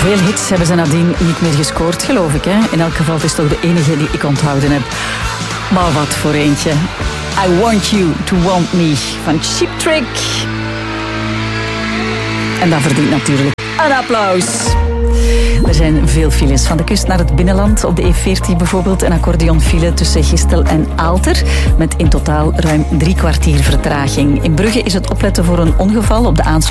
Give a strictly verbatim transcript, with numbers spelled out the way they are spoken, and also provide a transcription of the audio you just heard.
Veel hits hebben ze nadien niet meer gescoord, geloof ik. Hè? In elk geval, het is toch de enige die ik onthouden heb. Maar wat voor eentje. I Want You To Want Me van Cheap Trick. En dat verdient natuurlijk een applaus. Er zijn veel files. Van de kust naar het binnenland. Op de E veertien bijvoorbeeld een accordeonfile tussen Gistel en Aalter. Met in totaal ruim drie kwartier vertraging. In Brugge is het opletten voor een ongeval op de aansluiting